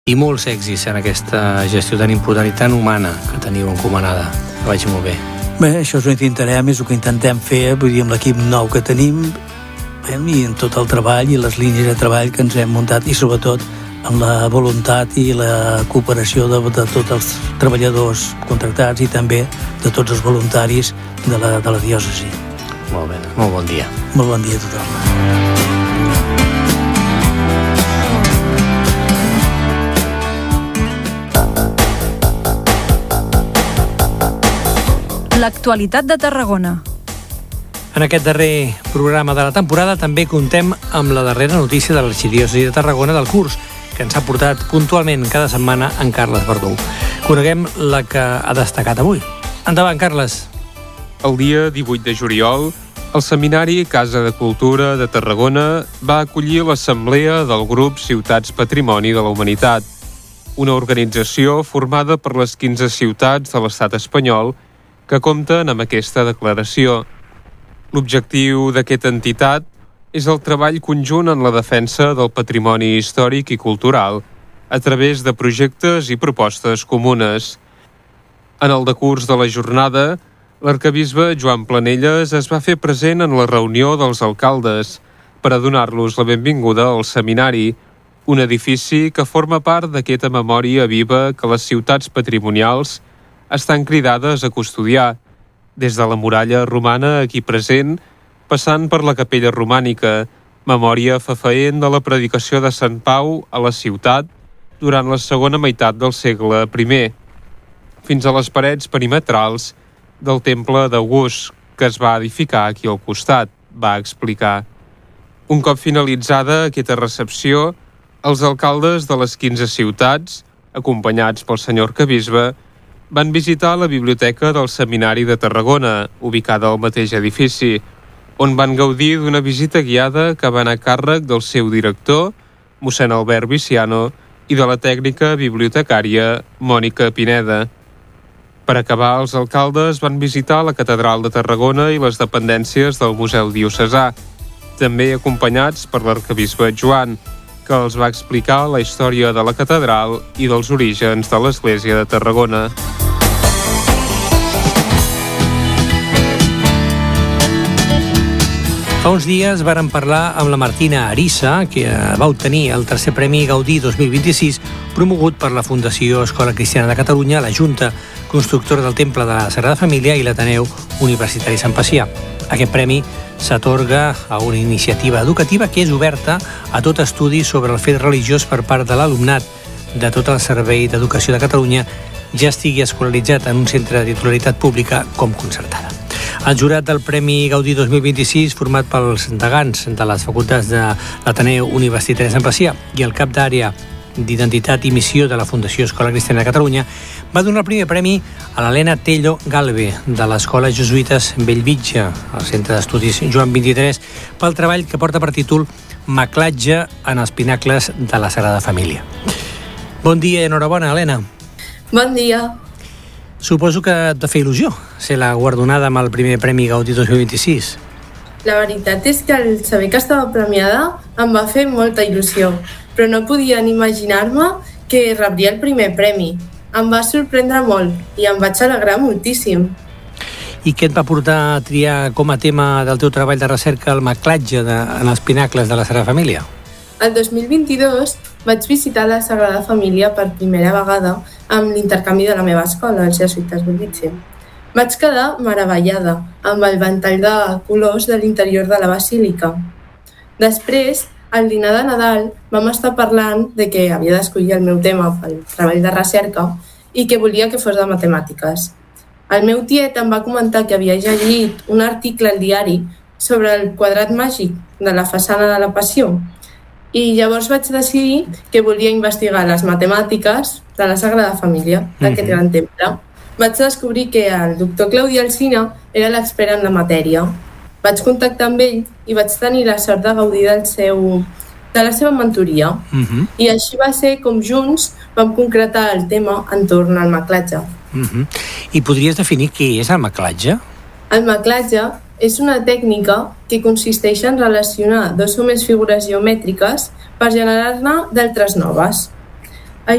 I molts èxits en aquesta gestió tan important i tan humana que teniu encomanada. Que vagi molt bé. Bé, això és el que intentarem, és el que intentem fer, vull dir, amb l'equip nou que tenim, i en tot el treball i les línies de treball que ens hem muntat, i sobretot amb la voluntat i la cooperació de tots els treballadors contractats i també de tots els voluntaris de la diòcesi. Molt bé, molt bon dia. Molt bon dia a tothom. L'actualitat de Tarragona. En aquest darrer programa de la temporada també contem amb la darrera notícia de l'Arxidiòcesi de Tarragona del curs, que ens ha portat puntualment cada setmana en Carles Verdú. Coneguem la que ha destacat avui. Endavant, Carles. El dia 18 de juliol, el Seminari Casa de Cultura de Tarragona va acollir l'assemblea del grup Ciutats Patrimoni de la Humanitat, una organització formada per les 15 ciutats de l'estat espanyol que compten amb aquesta declaració. L'objectiu d'aquesta entitat és el treball conjunt en la defensa del patrimoni històric i cultural a través de projectes i propostes comunes. En el decurs de la jornada, l'arquebisbe Joan Planelles es va fer present en la reunió dels alcaldes per a donar-los la benvinguda al seminari, un edifici que forma part d'aquesta memòria viva que les ciutats patrimonials estan cridades a custodiar, des de la muralla romana aquí present, passant per la capella romànica, memòria fefaent de la predicació de Sant Pau a la ciutat durant la segona meitat del segle I, fins a les parets perimetrals del temple d'August, que es va edificar aquí al costat, va explicar. Un cop finalitzada aquesta recepció, els alcaldes de les 15 ciutats, acompanyats pel senyor arquebisbe, van visitar la biblioteca del Seminari de Tarragona, ubicada al mateix edifici, on van gaudir d'una visita guiada que va anar a càrrec del seu director, mossèn Albert Viciano, i de la tècnica bibliotecària Mònica Pineda. Per acabar, els alcaldes van visitar la Catedral de Tarragona i les dependències del Museu Diocesà, també acompanyats per l'arquebisbe Joan, que els va explicar la història de la catedral i dels orígens de l'Església de Tarragona. Fa uns dies vàrem parlar amb la Martina Arissa, que va obtenir el tercer Premi Gaudí 2026, promogut per la Fundació Escola Cristiana de Catalunya, la Junta Constructora del Temple de la Sagrada Família i l'Ateneu Universitari Sant Pacià. Aquest premi s'atorga a una iniciativa educativa que és oberta a tot estudi sobre el fet religiós per part de l'alumnat de tot el Servei d'Educació de Catalunya, ja estigui escolaritzat en un centre de titularitat pública com concertada. El jurat del Premi Gaudí 2026, format pels degans de les facultats de l'Ateneu Universitari de Sant Pacià i el cap d'àrea d'Identitat i Missió de la Fundació Escola Cristiana de Catalunya, va donar el primer premi a l'Helena Tello Galve, de l'Escola Jesuïtes Bellvitge, al Centre d'Estudis Joan 23, pel treball que porta per títol Maclatge en els pinacles de la Sagrada Família. Bon dia i enhorabona, Helena. Bon dia. Suposo que et va fer il·lusió ser la guardonada amb el primer Premi Gaudí 2026. La veritat és que al saber que estava premiada em va fer molta il·lusió, però no podia ni imaginar-me que rebria el primer premi. Em va sorprendre molt i em vaig alegrar moltíssim. I què et va portar a triar com a tema del teu treball de recerca el maclatge en els pinacles de la Sagrada Família? El 2022 vaig visitar la Sagrada Família per primera vegada amb l'intercanvi de la meva escola, els Jesuïtes Bellvitge. Vaig quedar meravellada amb el ventall de colors de l'interior de la basílica. Després, al dinar de Nadal, vam estar parlant de que havia d'escollir el meu tema pel treball de recerca i que volia que fos de matemàtiques. El meu tiet em va comentar que havia llegit un article al diari sobre el quadrat màgic de la façana de la Passió i llavors vaig decidir que volia investigar les matemàtiques de la Sagrada Família, d'aquest gran temple. Vaig descobrir que el doctor Claudi Alsina era l'expert en la matèria. Vaig contactar amb ell i vaig tenir la sort de gaudir de la seva mentoria. I així va ser com junts vam concretar el tema entorn al maclatge. I podries definir què és el maclatge? El maclatge és una tècnica que consisteix en relacionar dos o més figures geomètriques per generar-ne d'altres noves.